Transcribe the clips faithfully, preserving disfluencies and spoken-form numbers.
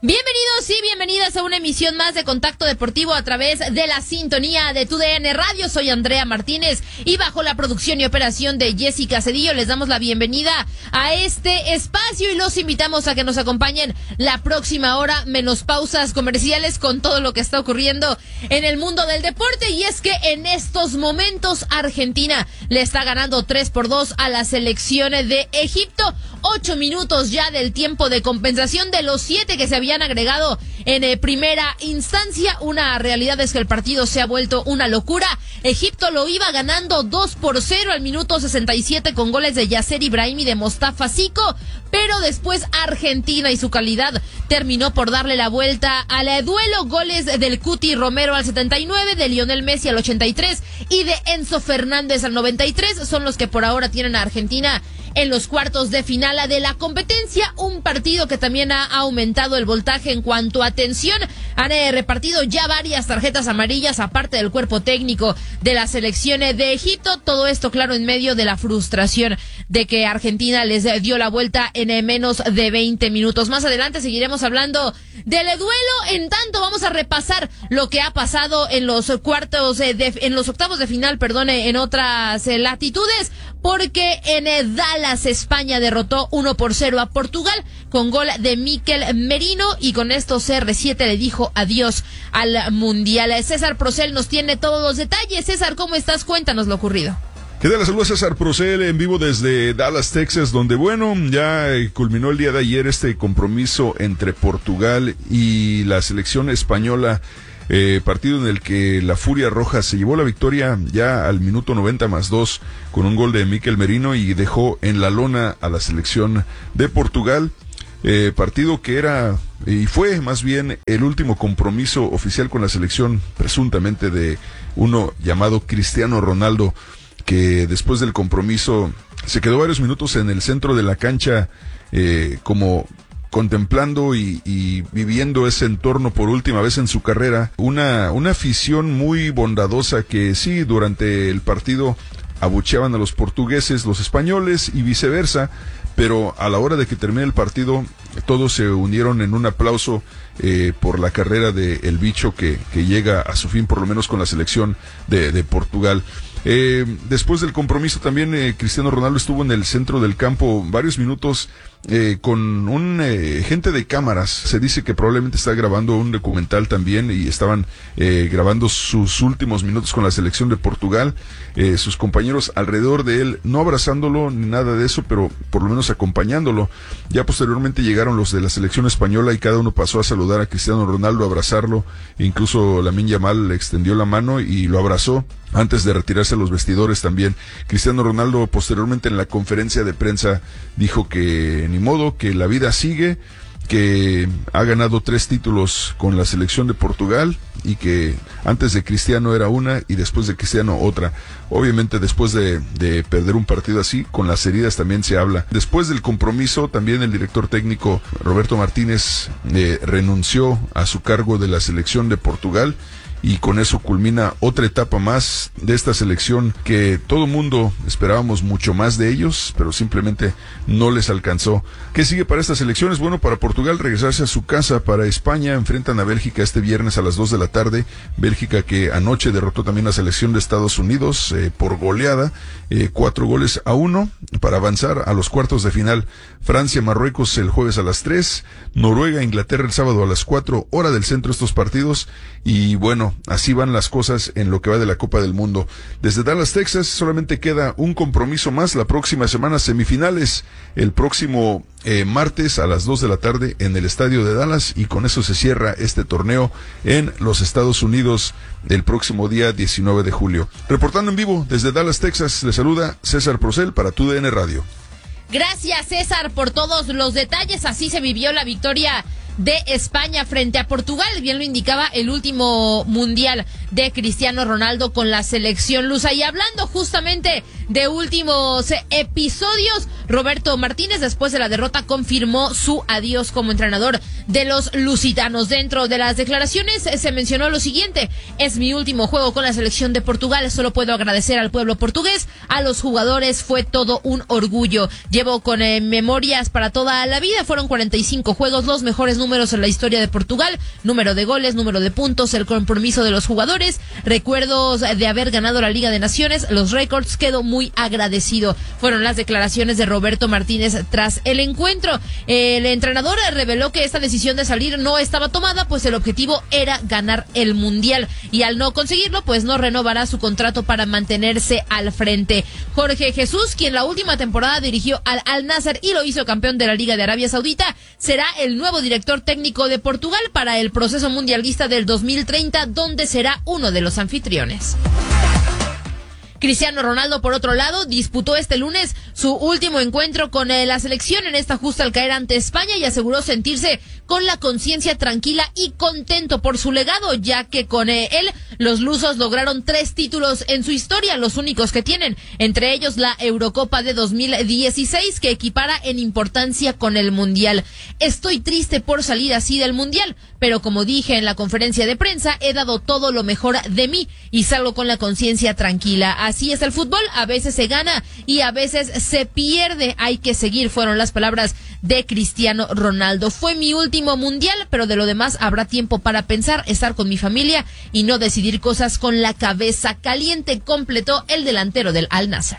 Bienvenidos y bienvenidas a una emisión más de Contacto Deportivo a través de la sintonía de T U D N Radio. Soy Andrea Martínez y bajo la producción y operación de Jessica Cedillo les damos la bienvenida a este espacio y los invitamos a que nos acompañen la próxima hora, menos pausas comerciales, con todo lo que está ocurriendo en el mundo del deporte. Y es que en estos momentos Argentina le está ganando tres por dos a la selección de Egipto. Ocho minutos ya del tiempo de compensación de los siete que se habían agregado en eh, primera instancia. Una realidad es que el partido se ha vuelto una locura. Egipto lo iba ganando dos por cero al minuto sesenta y siete con goles de Yasser Ibrahim y de Mostafa Zico, pero después Argentina y su calidad terminó por darle la vuelta al duelo. Goles del Cuti Romero al setenta y nueve, de Lionel Messi al ochenta y tres y de Enzo Fernández al noventa y tres son los que por ahora tienen a Argentina en los cuartos de final de la competencia. Un partido que también ha aumentado el voltaje en cuanto a tensión. Han eh, repartido ya varias tarjetas amarillas, aparte del cuerpo técnico de la selección de Egipto. Todo esto, claro, en medio de la frustración de que Argentina les dio la vuelta en eh, menos de veinte minutos. Más adelante seguiremos hablando del duelo. En tanto, vamos a repasar lo que ha pasado en los cuartos, eh, de, en los octavos de final, perdón, en otras eh, latitudes, porque en eh, Dallas, España derrotó uno por cero a Portugal con gol de Mikel Merino, y con esto C R siete le dijo adiós al Mundial. César Procel nos tiene todos los detalles. César, ¿cómo estás? Cuéntanos lo ocurrido. ¿Qué tal? Saludos, César Procel, en vivo desde Dallas, Texas, donde, bueno, ya culminó el día de ayer este compromiso entre Portugal y la selección española. Eh, partido en el que la Furia Roja se llevó la victoria ya al minuto noventa más dos con un gol de Mikel Merino y dejó en la lona a la selección de Portugal. Eh, partido que era y fue más bien el último compromiso oficial con la selección, presuntamente de uno llamado Cristiano Ronaldo, que después del compromiso se quedó varios minutos en el centro de la cancha eh, como contemplando y, y viviendo ese entorno por última vez en su carrera. Una, una afición muy bondadosa que sí, durante el partido abucheaban a los portugueses, los españoles y viceversa, pero a la hora de que termine el partido todos se unieron en un aplauso eh, por la carrera de el bicho que, que llega a su fin, por lo menos con la selección de, de Portugal. Eh, después del compromiso también eh, Cristiano Ronaldo estuvo en el centro del campo varios minutos eh, con un eh, gente de cámaras. Se dice que probablemente está grabando un documental también y estaban eh, grabando sus últimos minutos con la selección de Portugal. Eh, sus compañeros alrededor de él, no abrazándolo ni nada de eso, pero por lo menos acompañándolo. Ya posteriormente llegaron los de la selección española y cada uno pasó a saludar a Cristiano Ronaldo, a abrazarlo. Incluso Lamine Yamal le extendió la mano y lo abrazó antes de retirarse a los vestidores también. Cristiano Ronaldo posteriormente en la conferencia de prensa dijo que ni modo, que la vida sigue, que ha ganado tres títulos con la selección de Portugal y que antes de Cristiano era una y después de Cristiano otra. Obviamente después de, de perder un partido así, con las heridas también se habla. Después del compromiso también el director técnico Roberto Martínez eh, renunció a su cargo de la selección de Portugal. Y con eso culmina otra etapa más de esta selección que todo mundo esperábamos mucho más de ellos, pero simplemente no les alcanzó. ¿Qué sigue para estas selecciones? Bueno, para Portugal regresarse a su casa. Para España enfrentan a Bélgica este viernes a las dos de la tarde. Bélgica que anoche derrotó también a la selección de Estados Unidos eh, por goleada, eh, cuatro goles a uno, para avanzar a los cuartos de final. Francia, Marruecos el jueves a las tres, Noruega, Inglaterra el sábado a las cuatro, hora del centro estos partidos. Y bueno, así van las cosas en lo que va de la Copa del Mundo. Desde Dallas, Texas, solamente queda un compromiso más la próxima semana, semifinales, el próximo eh, martes a las dos de la tarde en el estadio de Dallas, y con eso se cierra este torneo en los Estados Unidos el próximo día diecinueve de julio. Reportando en vivo desde Dallas, Texas, le saluda César Procel para T U D N Radio. Gracias, César, por todos los detalles. Así se vivió la victoria de España frente a Portugal, bien lo indicaba el último mundial de Cristiano Ronaldo con la selección lusa. Y hablando justamente de últimos episodios. Roberto Martínez, después de la derrota, confirmó su adiós como entrenador de los lusitanos. Dentro de las declaraciones se mencionó lo siguiente: es mi último juego con la selección de Portugal, solo puedo agradecer al pueblo portugués, a los jugadores, fue todo un orgullo. Llevo con eh, memorias para toda la vida, fueron cuarenta y cinco juegos, los mejores números en la historia de Portugal, número de goles, número de puntos, el compromiso de los jugadores, recuerdos de haber ganado la Liga de Naciones, los récords, quedo muy agradecido. Fueron las declaraciones de Roberto Martínez tras el encuentro. El entrenador reveló que esta decisión de salir no estaba tomada, pues el objetivo era ganar el Mundial, y al no conseguirlo, pues no renovará su contrato para mantenerse al frente. Jorge Jesús, quien la última temporada dirigió al Al-Nassr y lo hizo campeón de la Liga de Arabia Saudita, será el nuevo director técnico de Portugal para el proceso mundialista del dos mil treinta, donde será uno de los anfitriones. Cristiano Ronaldo, por otro lado, disputó este lunes su último encuentro con eh, la selección en esta justa al caer ante España, y aseguró sentirse con la conciencia tranquila y contento por su legado, ya que con eh, él los lusos lograron tres títulos en su historia, los únicos que tienen, entre ellos la Eurocopa de dos mil dieciséis, que equipara en importancia con el Mundial. Estoy triste por salir así del Mundial, pero como dije en la conferencia de prensa, he dado todo lo mejor de mí y salgo con la conciencia tranquila. Así es el fútbol, a veces se gana y a veces se pierde, hay que seguir, fueron las palabras de Cristiano Ronaldo. Fue mi último Mundial, pero de lo demás habrá tiempo para pensar, estar con mi familia y no decidir cosas con la cabeza caliente, completó el delantero del Al-Nassr.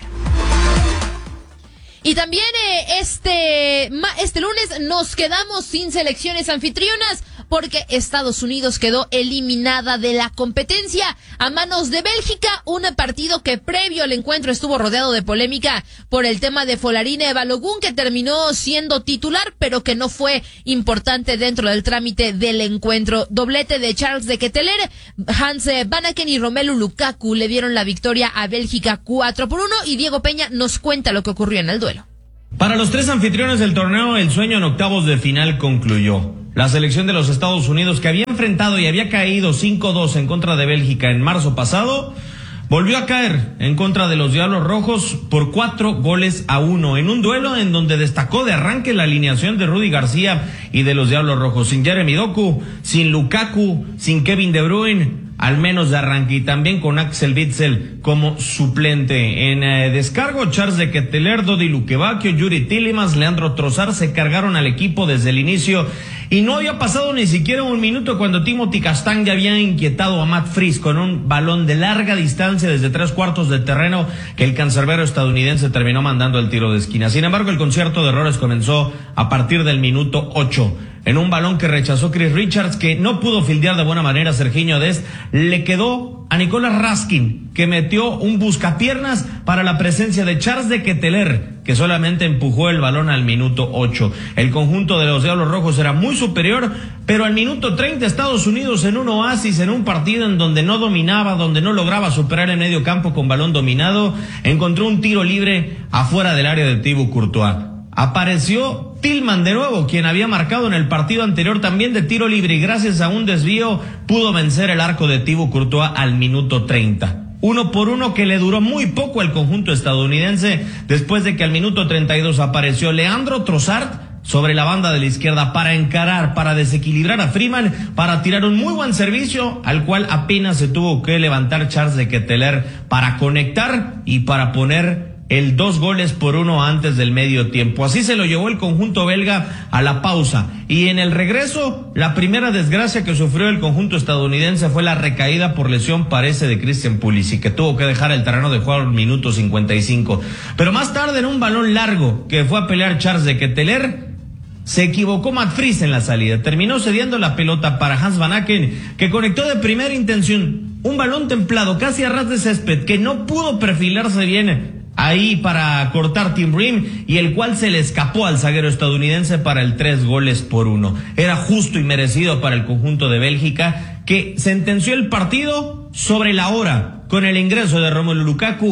Y también eh, este, este lunes nos quedamos sin selecciones anfitrionas porque Estados Unidos quedó eliminada de la competencia a manos de Bélgica, un partido que previo al encuentro estuvo rodeado de polémica por el tema de Folarine Balogun, que terminó siendo titular, pero que no fue importante dentro del trámite del encuentro. Doblete de Charles de Ketelaere, Hans Vanaken y Romelu Lukaku le dieron la victoria a Bélgica cuatro por uno, y Diego Peña nos cuenta lo que ocurrió en el duelo. Para los tres anfitriones del torneo, el sueño en octavos de final concluyó. La selección de los Estados Unidos, que había enfrentado y había caído cinco dos en contra de Bélgica en marzo pasado, volvió a caer en contra de los Diablos Rojos por cuatro goles a uno, en un duelo en donde destacó de arranque la alineación de Rudy García y de los Diablos Rojos, sin Jeremy Doku, sin Lukaku, sin Kevin De Bruyne, al menos de arranque, y también con Axel Witsel como suplente. En eh, descargo, Charles de Ketelaere, Dodi Lukebakio, Yuri Tielemans, Leandro Trossard se cargaron al equipo desde el inicio, y no había pasado ni siquiera un minuto cuando Timothy Castagne ya había inquietado a Matt Fries con un balón de larga distancia desde tres cuartos de terreno que el cancerbero estadounidense terminó mandando al tiro de esquina. Sin embargo, el concierto de errores comenzó a partir del minuto ocho. En un balón que rechazó Chris Richards, que no pudo fildear de buena manera a Serginho Dest, le quedó a Nicolas Raskin, que metió un buscapiernas para la presencia de Charles de Ketelaere, que solamente empujó el balón al minuto ocho. El conjunto de los Diablos Rojos era muy superior, pero al minuto treinta Estados Unidos, en un oasis, en un partido en donde no dominaba, donde no lograba superar el medio campo con balón dominado, encontró un tiro libre afuera del área de Thibaut Courtois. Apareció Tillman de nuevo, quien había marcado en el partido anterior también de tiro libre, y gracias a un desvío pudo vencer el arco de Thibaut Courtois al minuto treinta. Uno por uno que le duró muy poco al conjunto estadounidense, después de que al minuto treinta y dos apareció Leandro Trossard sobre la banda de la izquierda para encarar, para desequilibrar a Freeman, para tirar un muy buen servicio, al cual apenas se tuvo que levantar Charles de Ketelaere para conectar y para poner el dos goles por uno antes del medio tiempo. Así se lo llevó el conjunto belga a la pausa. Y en el regreso, la primera desgracia que sufrió el conjunto estadounidense fue la recaída por lesión, parece, de Christian Pulisic, que tuvo que dejar el terreno de juego al minuto cincuenta y cinco. Pero más tarde, en un balón largo que fue a pelear Charles de Ketelaere, se equivocó Matt Fries en la salida. Terminó cediendo la pelota para Hans Vanaken, que conectó de primera intención un balón templado casi a ras de césped, que no pudo perfilarse bien ahí para cortar Tim Ream, y el cual se le escapó al zaguero estadounidense para el tres goles por uno. Era justo y merecido para el conjunto de Bélgica, que sentenció el partido sobre la hora con el ingreso de Romelu Lukaku,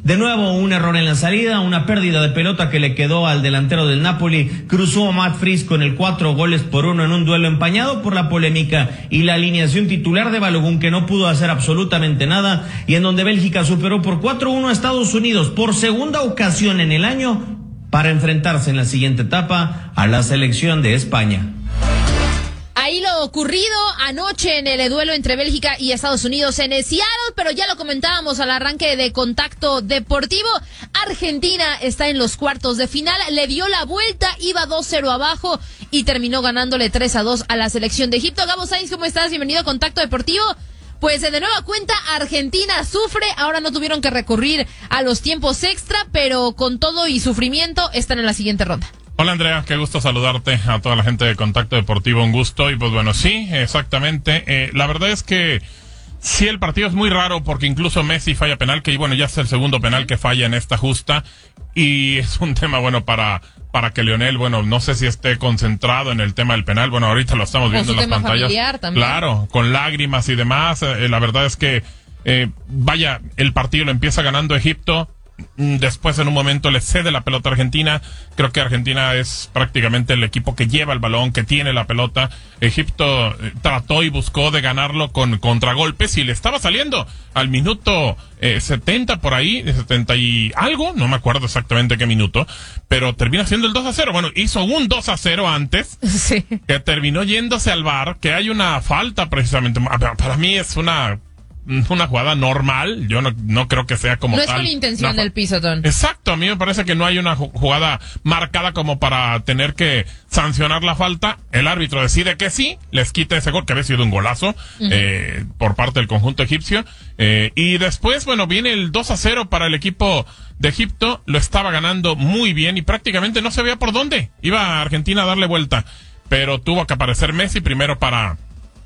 De nuevo un error en la salida, una pérdida de pelota que le quedó al delantero del Napoli. Cruzó a Matt Fries con el cuatro goles por uno en un duelo empañado por la polémica y la alineación titular de Balogun, que no pudo hacer absolutamente nada, y en donde Bélgica superó por cuatro uno a Estados Unidos por segunda ocasión en el año para enfrentarse en la siguiente etapa a la selección de España. Ahí lo ocurrido anoche en el duelo entre Bélgica y Estados Unidos en Seattle, pero ya lo comentábamos al arranque de Contacto Deportivo. Argentina está en los cuartos de final, le dio la vuelta, iba dos cero abajo y terminó ganándole tres a dos a la selección de Egipto. Gabo Sainz, ¿cómo estás? Bienvenido a Contacto Deportivo. Pues de nueva cuenta, Argentina sufre, ahora no tuvieron que recurrir a los tiempos extra, pero con todo y sufrimiento están en la siguiente ronda. Hola Andrea, qué gusto saludarte, a toda la gente de Contacto Deportivo, un gusto. Y pues bueno, sí, exactamente, eh, la verdad es que sí, el partido es muy raro porque incluso Messi falla penal, que bueno, ya es el segundo penal que falla en esta justa, y es un tema bueno para para que Lionel, bueno, no sé si esté concentrado en el tema del penal, bueno, ahorita lo estamos viendo en las pantallas, claro, con lágrimas y demás. Eh, la verdad es que eh, vaya, el partido lo empieza ganando Egipto. Después en un momento le cede la pelota a Argentina. Creo que Argentina es prácticamente el equipo que lleva el balón, que tiene la pelota. Egipto eh, trató y buscó de ganarlo con contragolpes y le estaba saliendo al minuto eh, setenta por ahí, setenta y algo, no me acuerdo exactamente qué minuto, pero termina siendo el dos a cero. Bueno, hizo un dos a cero antes, sí, que terminó yéndose al V A R, que hay una falta precisamente. Para mí es una una jugada normal, yo no, no creo que sea como no tal. No es con intención no, del pisotón. Exacto, a mí me parece que no hay una jugada marcada como para tener que sancionar la falta. El árbitro decide que sí, les quita ese gol, que había sido un golazo, uh-huh. eh, por parte del conjunto egipcio. Eh, y después, bueno, viene el dos a cero para el equipo de Egipto, lo estaba ganando muy bien y prácticamente no se veía por dónde iba Argentina a darle vuelta. Pero tuvo que aparecer Messi primero para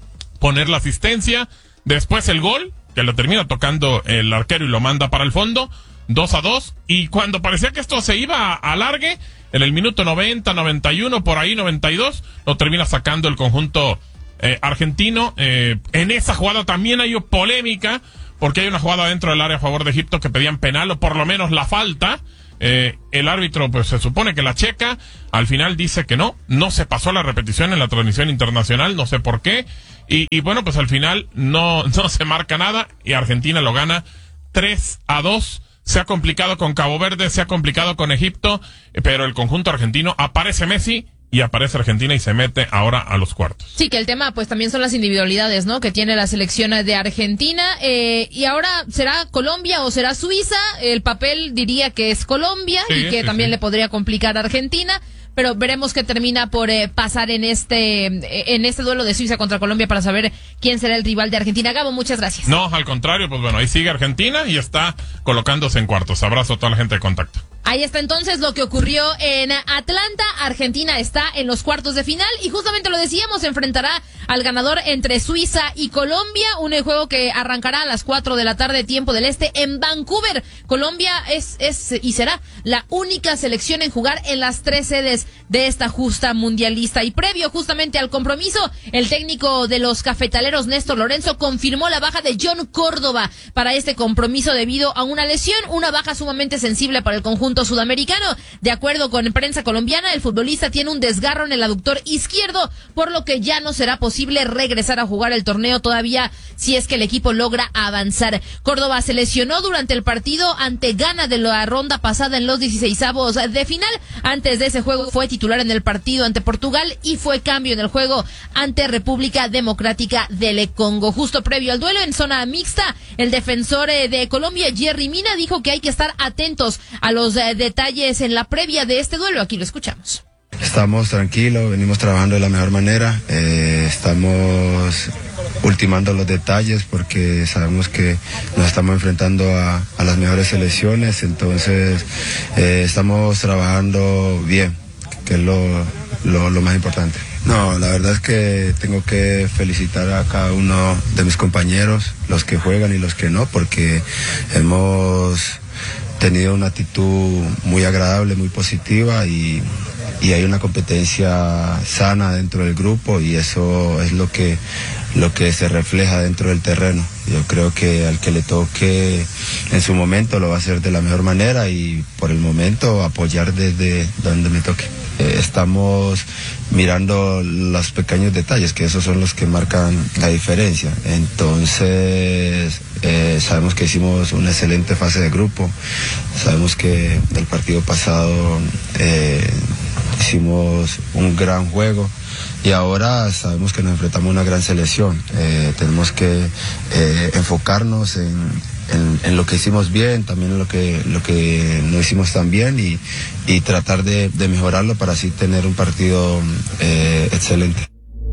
poner la asistencia. Después el gol, que lo termina tocando el arquero y lo manda para el fondo, dos a dos, y cuando parecía que esto se iba a alargue, en el minuto noventa, noventa y uno, por ahí noventa y dos, lo termina sacando el conjunto eh, argentino. Eh, en esa jugada también hay polémica, porque hay una jugada dentro del área a favor de Egipto que pedían penal, o por lo menos la falta. Eh, el árbitro pues se supone que la checa, al final dice que no, no se pasó la repetición en la transmisión internacional, no sé por qué, y, y bueno, pues al final no, no se marca nada y Argentina lo gana tres a dos. Se ha complicado con Cabo Verde, se ha complicado con Egipto, pero el conjunto argentino, aparece Messi y aparece Argentina y se mete ahora a los cuartos. Sí, que el tema pues también son las individualidades, ¿no?, que tiene la selección de Argentina. Eh, y ahora, ¿será Colombia o será Suiza? El papel diría que es Colombia, sí, y que sí, también sí. le podría complicar a Argentina, pero veremos qué termina por eh, pasar en este en este duelo de Suiza contra Colombia para saber quién será el rival de Argentina. Gabo, muchas gracias. No, al contrario, pues bueno, ahí sigue Argentina y está colocándose en cuartos. Abrazo a toda la gente de Contacto. Ahí está entonces lo que ocurrió en Atlanta. Argentina está en los cuartos de final y justamente lo decíamos, enfrentará al ganador entre Suiza y Colombia, un juego que arrancará a las cuatro de la tarde, tiempo del este, en Vancouver. Colombia es, es y será la única selección en jugar en las tres sedes de esta justa mundialista. Y previo justamente al compromiso, el técnico de los cafetaleros, Néstor Lorenzo, confirmó la baja de John Córdoba para este compromiso debido a una lesión, una baja sumamente sensible para el conjunto sudamericano. De acuerdo con prensa colombiana, el futbolista tiene un desgarro en el aductor izquierdo, por lo que ya no será posible regresar a jugar el torneo todavía si es que el equipo logra avanzar. Córdoba se lesionó durante el partido ante Ghana de la ronda pasada en los dieciseisavos de final. Antes de ese juego fue titular en el partido ante Portugal y fue cambio en el juego ante República Democrática del Congo. Justo previo al duelo en zona mixta, el defensor de Colombia, Jerry Mina, dijo que hay que estar atentos a los detalles en la previa de este duelo. Aquí lo escuchamos. Estamos tranquilos, venimos trabajando de la mejor manera, eh, estamos ultimando los detalles porque sabemos que nos estamos enfrentando a, a las mejores selecciones, entonces eh, estamos trabajando bien, que es lo, lo, lo más importante. No, la verdad es que tengo que felicitar a cada uno de mis compañeros, los que juegan y los que no, porque hemos tenido una actitud muy agradable, muy positiva y, y hay una competencia sana dentro del grupo y eso es lo que, lo que se refleja dentro del terreno. Yo creo que al que le toque en su momento lo va a hacer de la mejor manera y por el momento apoyar desde donde me toque. Eh, estamos mirando los pequeños detalles, que esos son los que marcan la diferencia. Entonces, eh, sabemos que hicimos una excelente fase de grupo, sabemos que el partido pasado eh, hicimos un gran juego y ahora sabemos que nos enfrentamos a una gran selección. Eh, tenemos que eh, enfocarnos en, en, en lo que hicimos bien, también en lo que, lo que no hicimos tan bien y, y tratar de, de mejorarlo para así tener un partido eh, excelente.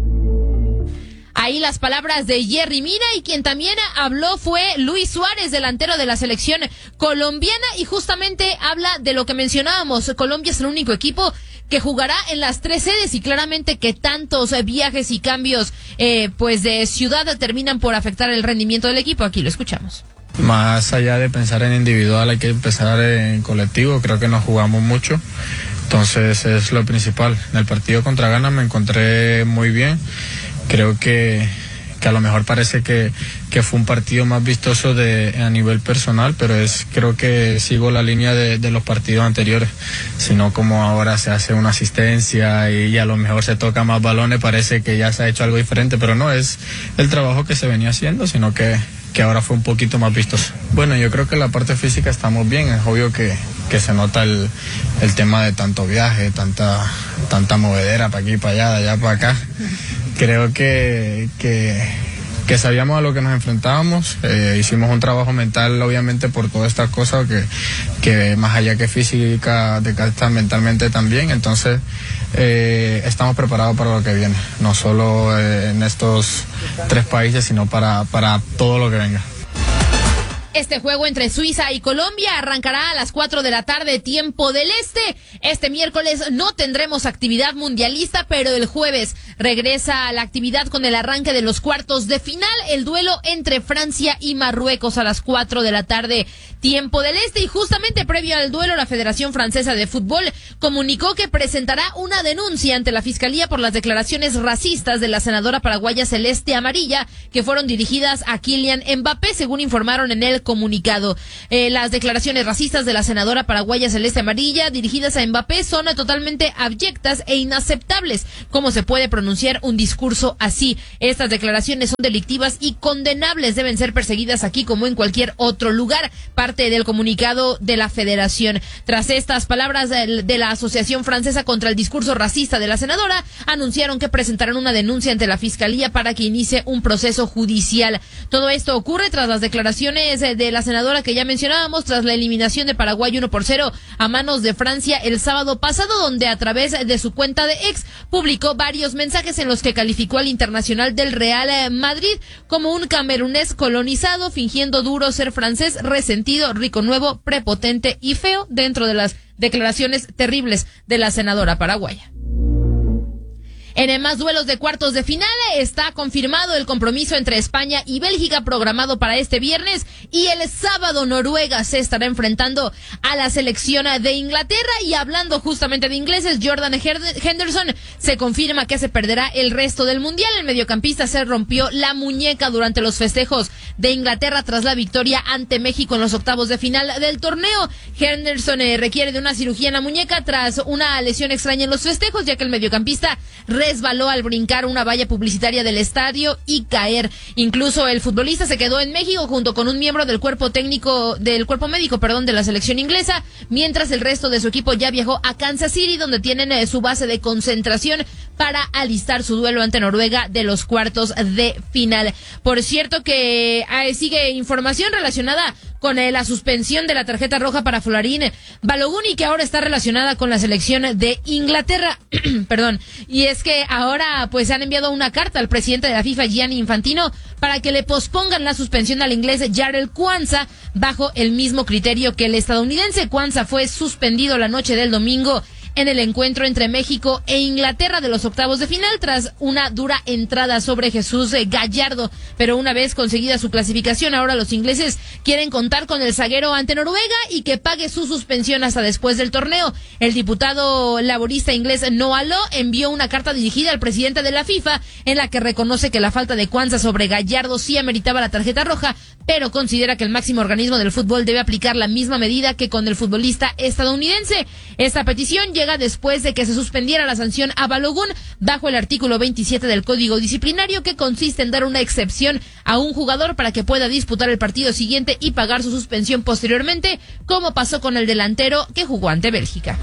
Ahí las palabras de Yerry Mina y quien también habló fue Luis Suárez, delantero de la selección colombiana y justamente habla de lo que mencionábamos. Colombia es el único equipo que jugará en las tres sedes y claramente que tantos viajes y cambios eh, pues de ciudad terminan por afectar el rendimiento del equipo. Aquí lo escuchamos. Más allá de pensar en individual hay que empezar en colectivo, creo que nos jugamos mucho, entonces es lo principal. En el partido contra Ghana me encontré muy bien, creo que, que a lo mejor parece que, que fue un partido más vistoso de, a nivel personal, pero es creo que sigo la línea de, de los partidos anteriores, sino como ahora se hace una asistencia y, y a lo mejor se toca más balones, parece que ya se ha hecho algo diferente, pero no es el trabajo que se venía haciendo, sino que que ahora fue un poquito más vistoso. Bueno, yo creo que la parte física estamos bien, es obvio que, que se nota el, el tema de tanto viaje, tanta tanta movedera para aquí, para allá, de allá para acá. Creo que, que, que sabíamos a lo que nos enfrentábamos, eh, hicimos un trabajo mental obviamente por todas estas cosas que, que más allá que física, de estar mentalmente también, entonces eh, estamos preparados para lo que viene, no solo eh, en estos tres países, sino para, para todo lo que venga. Este juego entre Suiza y Colombia arrancará a las cuatro de la tarde, tiempo del este. Este miércoles no tendremos actividad mundialista, pero el jueves regresa a la actividad con el arranque de los cuartos de final, el duelo entre Francia y Marruecos a las cuatro de la tarde, tiempo del este. Y justamente previo al duelo, la Federación Francesa de Fútbol comunicó que presentará una denuncia ante la Fiscalía por las declaraciones racistas de la senadora paraguaya Celeste Amarilla, que fueron dirigidas a Kylian Mbappé, según informaron en el comunicado. Eh, las declaraciones racistas de la senadora paraguaya Celeste Amarilla dirigidas a Mbappé son totalmente abyectas e inaceptables. ¿Cómo se puede pronunciar un discurso así? Estas declaraciones son delictivas y condenables, deben ser perseguidas aquí como en cualquier otro lugar. Parte del comunicado de la Federación. Tras estas palabras de, de la Asociación Francesa contra el Discurso Racista de la senadora, anunciaron que presentarán una denuncia ante la Fiscalía para que inicie un proceso judicial. Todo esto ocurre tras las declaraciones de la senadora que ya mencionábamos, tras la eliminación de Paraguay uno por cero a manos de Francia el sábado pasado, donde a través de su cuenta de X publicó varios mensajes en los que calificó al internacional del Real Madrid como un camerunés colonizado, fingiendo duro ser francés, resentido, rico nuevo, prepotente y feo, dentro de las declaraciones terribles de la senadora paraguaya. En más duelos de cuartos de final está confirmado el compromiso entre España y Bélgica programado para este viernes, y el sábado Noruega se estará enfrentando a la selección de Inglaterra. Y hablando justamente de ingleses, Jordan Henderson se confirma que se perderá el resto del mundial. El mediocampista se rompió la muñeca durante los festejos de Inglaterra tras la victoria ante México en los octavos de final del torneo. Henderson eh, requiere de una cirugía en la muñeca tras una lesión extraña en los festejos, ya que el mediocampista resbaló al brincar una valla publicitaria del estadio y caer. Incluso el futbolista se quedó en México junto con un miembro del cuerpo técnico, del cuerpo médico, perdón, de la selección inglesa, mientras el resto de su equipo ya viajó a Kansas City, donde tienen eh, su base de concentración para alistar su duelo ante Noruega de los cuartos de final. Por cierto que eh, sigue información relacionada con eh, la suspensión de la tarjeta roja para Florín Balogun, y que ahora está relacionada con la selección de Inglaterra. Perdón. Y es que ahora pues han enviado una carta al presidente de la FIFA, Gianni Infantino, para que le pospongan la suspensión al inglés Jarell Quansah bajo el mismo criterio que el estadounidense. Quansah fue suspendido la noche del domingo en el encuentro entre México e Inglaterra de los octavos de final tras una dura entrada sobre Jesús Gallardo. Pero una vez conseguida su clasificación, ahora los ingleses quieren contar con el zaguero ante Noruega y que pague su suspensión hasta después del torneo. El diputado laborista inglés Noah Lowe envió una carta dirigida al presidente de la FIFA en la que reconoce que la falta de Kwanzaa sobre Gallardo sí ameritaba la tarjeta roja, pero considera que el máximo organismo del fútbol debe aplicar la misma medida que con el futbolista estadounidense. Esta petición llega después de que se suspendiera la sanción a Balogun bajo el artículo veintisiete del Código Disciplinario, que consiste en dar una excepción a un jugador para que pueda disputar el partido siguiente y pagar su suspensión posteriormente, como pasó con el delantero que jugó ante Bélgica.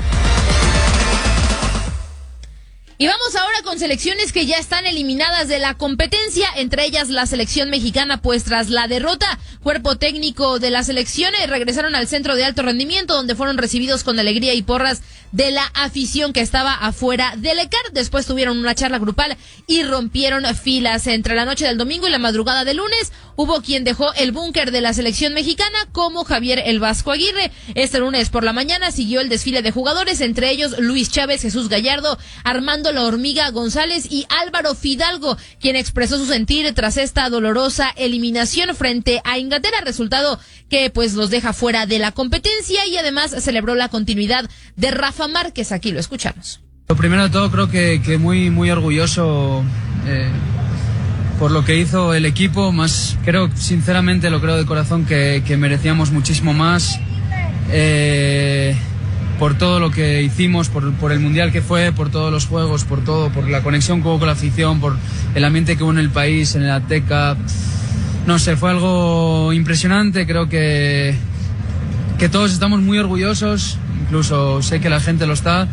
Y vamos ahora con selecciones que ya están eliminadas de la competencia, entre ellas la selección mexicana, pues tras la derrota, cuerpo técnico de la selección eh, regresaron al centro de alto rendimiento, donde fueron recibidos con alegría y porras de la afición que estaba afuera del E C A R. Después tuvieron una charla grupal y rompieron filas. Entre la noche del domingo y la madrugada del lunes, hubo quien dejó el búnker de la selección mexicana, como Javier El Vasco Aguirre. Este lunes por la mañana siguió el desfile de jugadores, entre ellos Luis Chávez, Jesús Gallardo, Armando La Hormiga González y Álvaro Fidalgo, quien expresó su sentir tras esta dolorosa eliminación frente a Inglaterra, resultado que pues los deja fuera de la competencia, y además celebró la continuidad de Rafa Márquez. Aquí lo escuchamos. Lo primero de todo, creo que, que muy, muy orgulloso eh, por lo que hizo el equipo, más creo, sinceramente lo creo de corazón, que, que merecíamos muchísimo más. Eh, por todo lo que hicimos, por, por el Mundial que fue, por todos los juegos, por todo, por la conexión que hubo con la afición, por el ambiente que hubo en el país, en el Azteca. No sé, fue algo impresionante. Creo que, que todos estamos muy orgullosos, incluso sé que la gente lo está,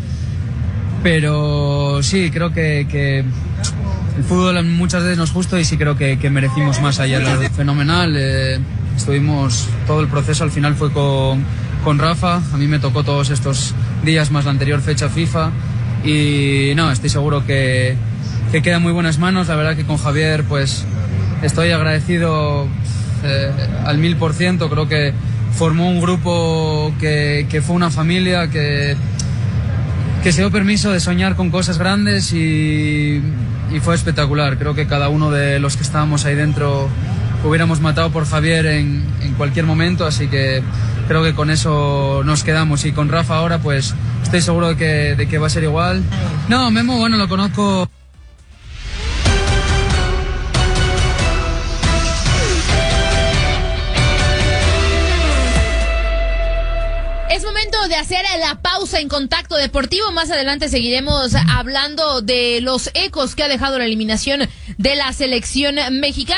pero sí, creo que, que el fútbol muchas veces no es justo y sí creo que, que merecimos más allá. Fenomenal, eh, estuvimos, todo el proceso al final fue con, con Rafa, a mí me tocó todos estos días más la anterior fecha FIFA y no, estoy seguro que, que queda en muy buenas manos. La verdad que con Javier pues estoy agradecido eh, al mil por ciento, creo que formó un grupo que, que fue una familia, que, que se dio permiso de soñar con cosas grandes y, y fue espectacular. Creo que cada uno de los que estábamos ahí dentro hubiéramos matado por Javier en, en cualquier momento, así que creo que con eso nos quedamos. Y con Rafa ahora pues estoy seguro de que, de que va a ser igual. No, Memo, bueno, lo conozco. Es momento de hacer la pausa en Contacto Deportivo. Más adelante seguiremos hablando de los ecos que ha dejado la eliminación de la selección mexicana.